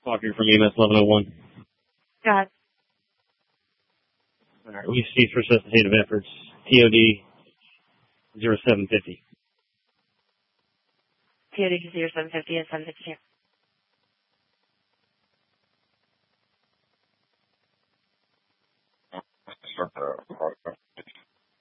Walker from EMS 1101. Go ahead. All right, we see for resuscitative efforts, TOD 0750. TOD 0750 and 752.